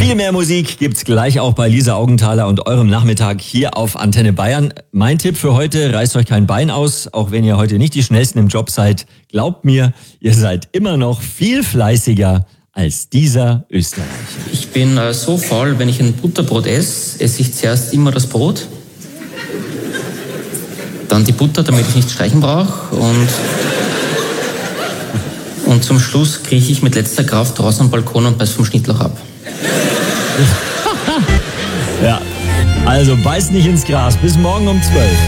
Viel mehr Musik gibt's gleich auch bei Lisa Augenthaler und eurem Nachmittag hier auf Antenne Bayern. Mein Tipp für heute, reißt euch kein Bein aus, auch wenn ihr heute nicht die Schnellsten im Job seid. Glaubt mir, ihr seid immer noch viel fleißiger als dieser Österreicher. Ich bin so faul, wenn ich ein Butterbrot esse ich zuerst immer das Brot, dann die Butter, damit ich nicht streichen brauche und zum Schluss krieche ich mit letzter Kraft draußen am Balkon und beiß vom Schnittloch ab. Ja, also beißt nicht ins Gras. Bis morgen um 12.